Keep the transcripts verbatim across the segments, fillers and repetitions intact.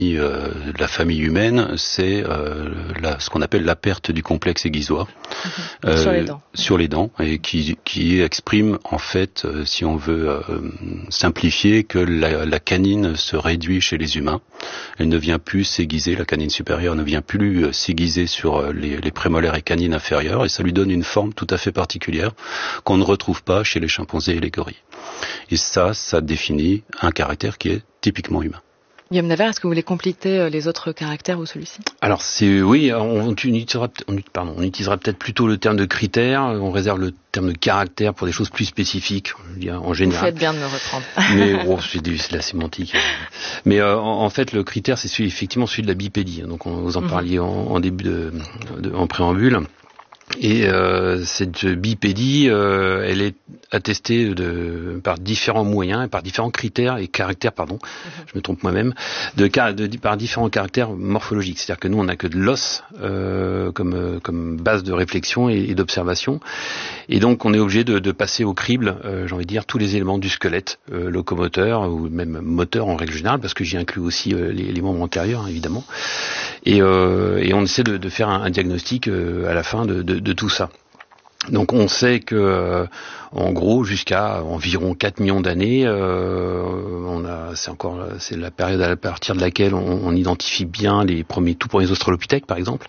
Euh, de la famille humaine, c'est euh, la, ce qu'on appelle la perte du complexe aiguisoire mmh. euh, sur les dents, sur les dents, et qui, qui exprime en fait, euh, si on veut euh, simplifier, que la, la canine se réduit chez les humains. Elle ne vient plus s'aiguiser, la canine supérieure ne vient plus euh, s'aiguiser sur euh, les, les prémolaires et canines inférieures, et ça lui donne une forme tout à fait particulière qu'on ne retrouve pas chez les chimpanzés et les gorilles. Et ça, ça définit un caractère qui est typiquement humain. Guillaume Navarre, est-ce que vous voulez compléter les autres caractères ou celui-ci ? Alors c'est oui, on utilisera, on, pardon, on utilisera peut-être plutôt le terme de critère. On réserve le terme de caractère pour des choses plus spécifiques, je veux dire, en général. Vous faites bien de me reprendre. Mais oh, c'est, c'est de la sémantique. Mais euh, en, en fait, le critère, c'est celui, effectivement celui de la bipédie. Donc on, vous en parliez en, en début de, de, en préambule. Et euh, cette bipédie, euh, elle est attestée de, par différents moyens, par différents critères et caractères, pardon, mm-hmm. je me trompe moi-même, de, de, par différents caractères morphologiques. C'est-à-dire que nous, on n'a que de l'os euh, comme, comme base de réflexion et, et d'observation. Et donc, on est obligé de, de passer au crible, euh, j'ai envie de dire, tous les éléments du squelette, euh, locomoteur ou même moteur en règle générale, parce que j'y inclus aussi euh, les, les membres antérieurs, hein, évidemment. Et, euh, et on essaie de, de faire un, un diagnostic euh, à la fin de, de, de tout ça. Donc on sait que, euh, en gros, jusqu'à environ quatre millions d'années, euh, on a, c'est encore, c'est la période à partir de laquelle on, on identifie bien les premiers, tout premiers australopithèques, par exemple.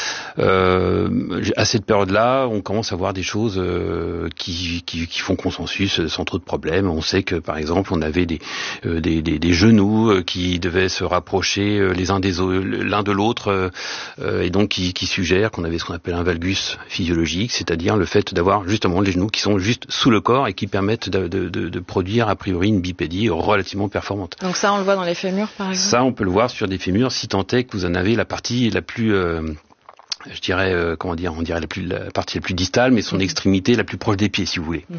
Euh, à cette période-là, on commence à voir des choses euh, qui, qui, qui font consensus sans trop de problèmes. On sait que, par exemple, on avait des, euh, des, des, des genoux qui devaient se rapprocher les uns des l'un de l'autre, euh, et donc qui, qui suggèrent qu'on avait ce qu'on appelle un valgus physiologique, c'est-à-dire le fait d'avoir justement les genoux qui sont juste sous le corps et qui permettent de, de, de, de produire a priori une bipédie relativement performante. Donc ça, on le voit dans les fémurs, par exemple. Ça, on peut le voir sur des fémurs, si tant est que vous en avez la partie la plus euh, je dirais, euh, comment dire, on dirait la, plus, la partie la plus distale, mais son mmh. extrémité la plus proche des pieds, si vous voulez. Mmh.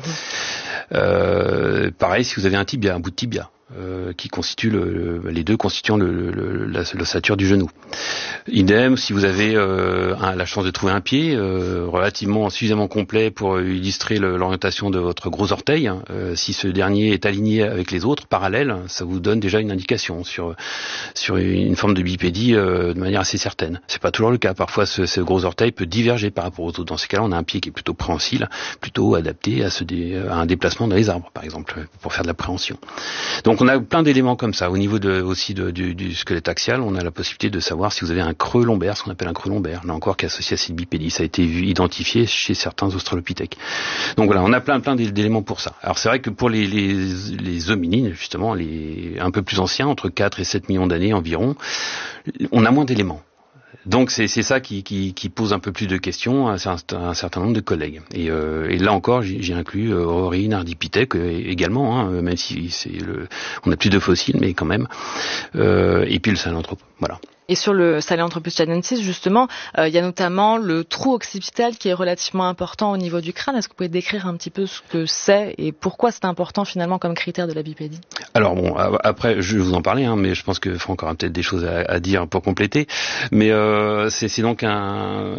Euh, pareil, si vous avez un tibia, un bout de tibia, euh, qui constitue le, le, les deux constituant le, le, la, l'ossature du genou. Idem, si vous avez euh, un, la chance de trouver un pied euh, relativement suffisamment complet pour illustrer le, l'orientation de votre gros orteil, hein, euh, si ce dernier est aligné avec les autres, parallèles, ça vous donne déjà une indication sur sur une forme de bipédie euh, de manière assez certaine. C'est pas toujours le cas. Parfois, ce, ce gros orteil peut diverger par rapport aux autres. Dans ces cas-là, on a un pied qui est plutôt préhensile, plutôt adapté à, ce dé, à un déplacement dans les arbres, par exemple, pour faire de la préhension. Donc, on a plein d'éléments comme ça. Au niveau de, aussi de, du, du squelette axial, on a la possibilité de savoir si vous avez un creux lombaire, ce qu'on appelle un creux lombaire, là encore qui est associé à cette bipédie. Ça a été vu, identifié chez certains australopithèques. Donc voilà, on a plein plein d'éléments pour ça. Alors c'est vrai que pour les, les, les hominines, justement, les un peu plus anciens, entre quatre et sept millions d'années environ, on a moins d'éléments. Donc c'est, c'est ça qui, qui, qui pose un peu plus de questions à un, à un certain nombre de collègues. Et, euh, et là encore, j'ai, j'ai inclus euh, Ororine, Ardipithèque euh, également, hein, même si c'est le, on a plus de fossiles, mais quand même. Euh, et puis le Sahelanthropus, voilà. Et sur le Sahelanthropus tchadensis, justement, euh, il y a notamment le trou occipital qui est relativement important au niveau du crâne. Est-ce que vous pouvez décrire un petit peu ce que c'est et pourquoi c'est important finalement comme critère de la bipédie ? Alors bon, après, je vais vous en parler, hein, mais je pense que Franck aura peut-être des choses à, à dire pour compléter. Mais euh, c'est, c'est donc un,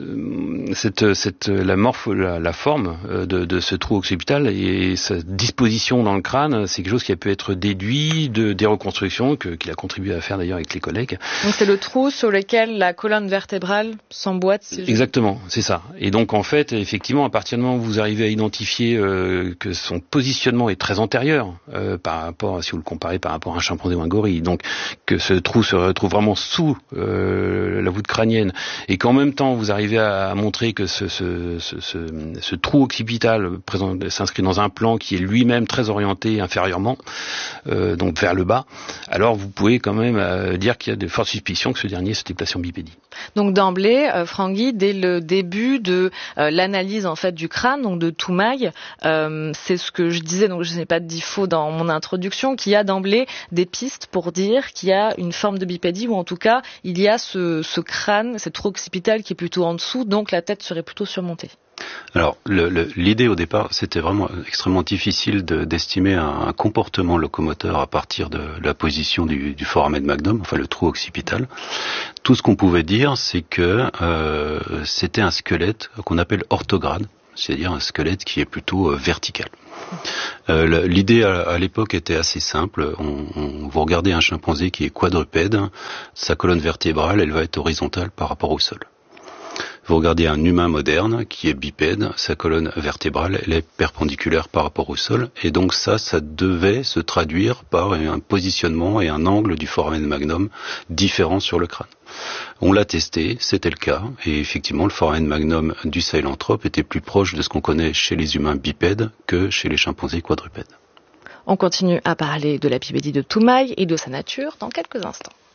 cette, cette, la morphe, la, la forme de, de ce trou occipital et sa disposition dans le crâne, c'est quelque chose qui a pu être déduit de, des reconstructions que, qu'il a contribué à faire d'ailleurs avec les collègues. Donc c'est le trou sur lequel la colonne vertébrale s'emboîte. Si je... Exactement, c'est ça. Et donc en fait, effectivement, à partir du moment où vous arrivez à identifier euh, que son positionnement est très antérieur euh, par rapport, si vous le comparez par rapport à un chimpanzé ou un gorille, donc que ce trou se retrouve vraiment sous euh, la voûte crânienne, et qu'en même temps vous arrivez à, à montrer que ce, ce, ce, ce, ce trou occipital présent, s'inscrit dans un plan qui est lui-même très orienté inférieurement, euh, donc vers le bas, alors vous pouvez quand même euh, dire qu'il y a de fortes suspicion que ce dernier se déplace en bipédie. Donc d'emblée, euh, Franck-Guy, dès le début de euh, l'analyse en fait du crâne, donc de Toumaï, euh, c'est ce que je disais, donc je n'ai pas dit faux dans mon introduction, qu'il y a d'emblée des pistes pour dire qu'il y a une forme de bipédie, ou en tout cas il y a ce, ce crâne, cette trou occipital qui est plutôt en dessous, donc la tête serait plutôt surmontée. Alors, le, le, l'idée au départ, c'était vraiment extrêmement difficile de, d'estimer un, un comportement locomoteur à partir de la position du, du foramen magnum, enfin le trou occipital. Tout ce qu'on pouvait dire, c'est que euh, c'était un squelette qu'on appelle orthograde, c'est-à-dire un squelette qui est plutôt euh, vertical. Euh, l'idée à, à l'époque était assez simple. On, on, vous regardez un chimpanzé qui est quadrupède, sa colonne vertébrale, elle va être horizontale par rapport au sol. Vous regardez un humain moderne qui est bipède, sa colonne vertébrale, elle est perpendiculaire par rapport au sol, et donc ça, ça devait se traduire par un positionnement et un angle du foramen magnum différent sur le crâne. On l'a testé, c'était le cas, et effectivement le foramen magnum du sahelanthrope était plus proche de ce qu'on connaît chez les humains bipèdes que chez les chimpanzés quadrupèdes. On continue à parler de la bipédie de Toumaï et de sa nature dans quelques instants.